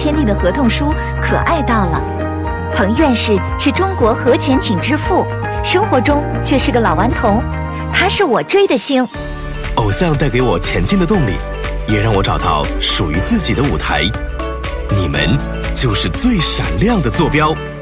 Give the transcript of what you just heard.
签订的合同书可爱到了。彭院士是中国核潜艇之父，生活中却是个老顽童，他是我追的星。 偶像带给我前进的动力，也让我找到属于自己的舞台。你们就是最闪亮的坐标。